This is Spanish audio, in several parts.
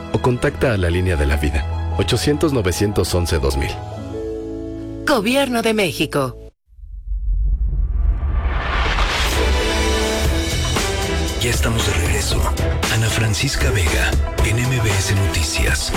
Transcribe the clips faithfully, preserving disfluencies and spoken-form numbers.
o contacta a la línea de la vida, ochocientos, novecientos once, dos mil. Gobierno de México. Ya estamos de regreso. Ana Francisca Vega, en M B S Noticias.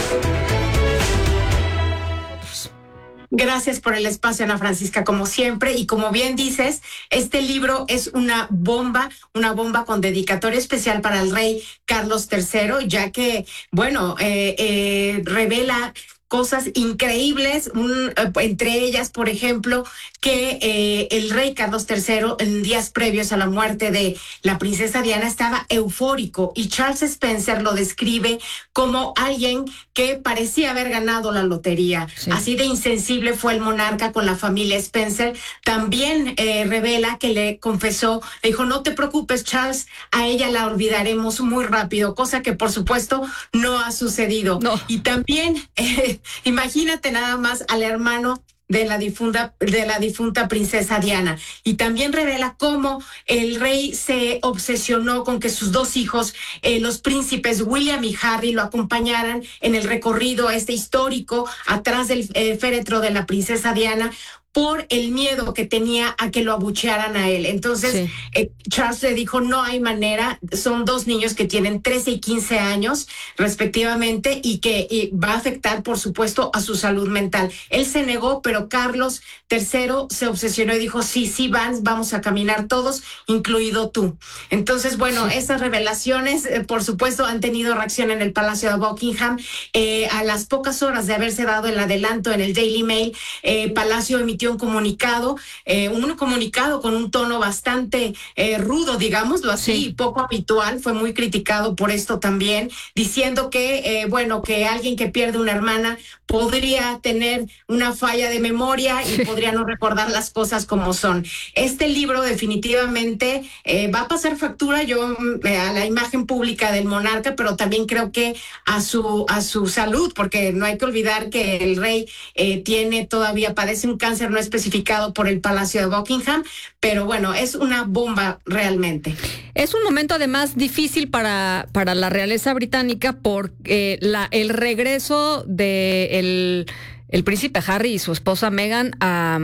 Gracias por el espacio, Ana Francisca, como siempre. Y como bien dices, este libro es una bomba, una bomba con dedicatoria especial para el rey Carlos tercero, ya que, bueno, eh, eh, revela cosas increíbles, un, entre ellas, por ejemplo, que eh, el rey Carlos tercero, en días previos a la muerte de la princesa Diana, estaba eufórico, y Charles Spencer lo describe como alguien que parecía haber ganado la lotería. Sí. Así de insensible fue el monarca con la familia Spencer. También eh, revela que le confesó, le dijo, no te preocupes, Charles, a ella la olvidaremos muy rápido, cosa que por supuesto no ha sucedido. No. Y también... Eh, imagínate nada más al hermano de la difunta de la difunta princesa Diana, y también revela cómo el rey se obsesionó con que sus dos hijos, eh, los príncipes William y Harry, lo acompañaran en el recorrido este histórico atrás del eh, féretro de la princesa Diana, por el miedo que tenía a que lo abuchearan a él. Entonces, sí. eh, Charles le dijo, no hay manera, son dos niños que tienen trece y quince años, respectivamente, y que y va a afectar, por supuesto, a su salud mental. Él se negó, pero Carlos tercero se obsesionó y dijo, sí, sí, van, vamos a caminar todos, incluido tú. Entonces, bueno, sí. Esas revelaciones, eh, por supuesto, han tenido reacción en el Palacio de Buckingham. Eh, a las pocas horas de haberse dado el adelanto en el Daily Mail, eh, Palacio emitió un comunicado, eh, un comunicado con un tono bastante eh, rudo, digámoslo así, sí. Poco habitual, fue muy criticado por esto también, diciendo que, eh, bueno, que alguien que pierde una hermana podría tener una falla de memoria y podría no recordar las cosas como son. Este libro definitivamente eh, va a pasar factura yo eh, a la imagen pública del monarca, pero también creo que a su a su salud, porque no hay que olvidar que el rey eh, tiene todavía, padece un cáncer no especificado por el Palacio de Buckingham, pero bueno, es una bomba realmente. Es un momento además difícil para, para la realeza británica por eh, la, el regreso de el, el príncipe Harry y su esposa Meghan a...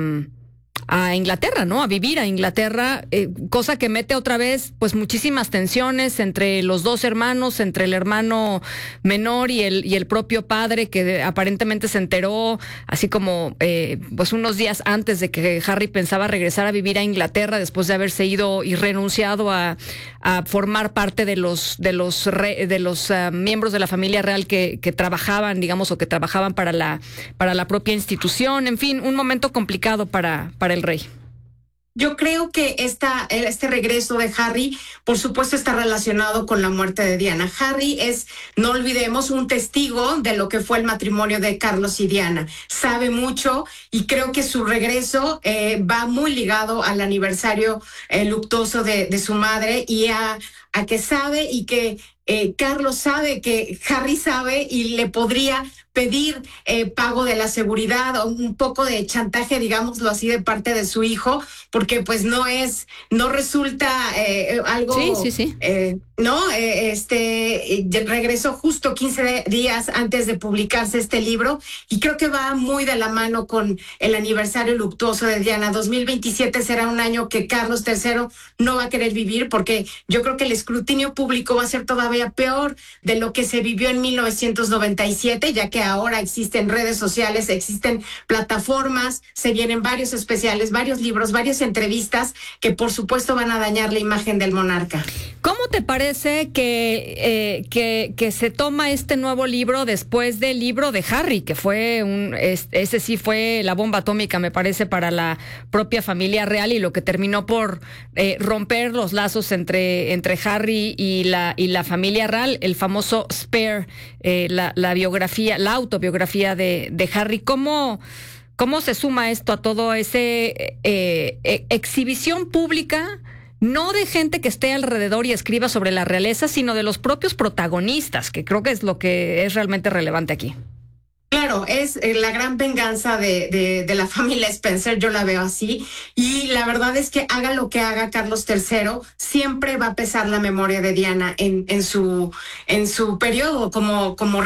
a Inglaterra, ¿no? A vivir a Inglaterra, eh, cosa que mete otra vez pues muchísimas tensiones entre los dos hermanos, entre el hermano menor y el y el propio padre, que de, aparentemente se enteró así como eh, pues unos días antes de que Harry pensaba regresar a vivir a Inglaterra después de haberse ido y renunciado a, a formar parte de los de los re, de los uh, miembros de la familia real que, que trabajaban, digamos, o que trabajaban para la para la propia institución. En fin, un momento complicado para para el rey. Yo creo que esta, este regreso de Harry, por supuesto, está relacionado con la muerte de Diana. Harry es, no olvidemos, un testigo de lo que fue el matrimonio de Carlos y Diana. Sabe mucho y creo que su regreso eh, va muy ligado al aniversario eh, luctuoso de, de su madre y a, a que sabe y que eh, Carlos sabe que Harry sabe y le podría pedir eh, pago de la seguridad o un poco de chantaje, digámoslo así, de parte de su hijo, porque pues no es, no resulta eh, algo... Sí, sí, sí. Eh, no, eh, este, eh, regresó justo quince días antes de publicarse este libro y creo que va muy de la mano con el aniversario luctuoso de Diana. dos mil veintisiete será un año que Carlos tercero no va a querer vivir porque yo creo que el escrutinio público va a ser todavía peor de lo que se vivió en mil novecientos noventa y siete, ya que ahora existen redes sociales, existen plataformas, se vienen varios especiales, varios libros, varias entrevistas que por supuesto van a dañar la imagen del monarca. ¿Cómo te parece que, eh, que, que se toma este nuevo libro después del libro de Harry, que fue un, es, ese sí fue la bomba atómica, me parece, para la propia familia real y lo que terminó por eh, romper los lazos entre, entre Harry y la, y la familia real, el famoso Spare, eh, la, la biografía, la autobiografía de, de Harry? ¿Cómo, cómo se suma esto a todo ese eh, eh, exhibición pública? No de gente que esté alrededor y escriba sobre la realeza, sino de los propios protagonistas, que creo que es lo que es realmente relevante aquí. Claro, es eh, la gran venganza de, de, de la familia Spencer, yo la veo así, y la verdad es que haga lo que haga Carlos tercero, siempre va a pesar la memoria de Diana en, en su, en su periodo como, como